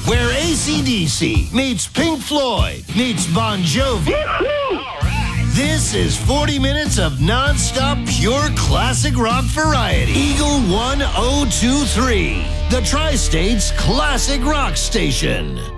where AC/DC meets Pink Floyd meets Bon Jovi. This is 40 minutes of non-stop pure classic rock variety. Eagle 1023, the Tri-State's classic rock station.